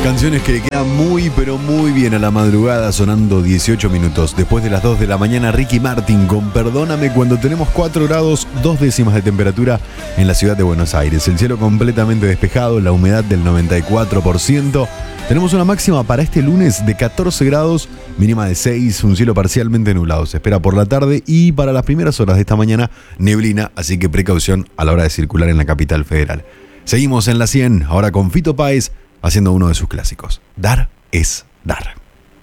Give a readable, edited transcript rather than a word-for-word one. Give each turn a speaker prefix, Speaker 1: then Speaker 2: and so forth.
Speaker 1: Canciones que le quedan muy pero muy bien a la madrugada, sonando 18 minutos. Después de las 2 de la mañana, Ricky Martin con Perdóname, cuando tenemos 4 grados 2 décimas de temperatura en la ciudad de Buenos Aires. El cielo completamente despejado, la humedad del 94%. Tenemos una máxima para este lunes de 14 grados, mínima de 6, un cielo parcialmente nublado. Se espera por la tarde y para las primeras horas de esta mañana, neblina, así que precaución a la hora de circular en la capital federal. Seguimos en la 100, ahora con Fito Páez, haciendo uno de sus clásicos. Dar es dar.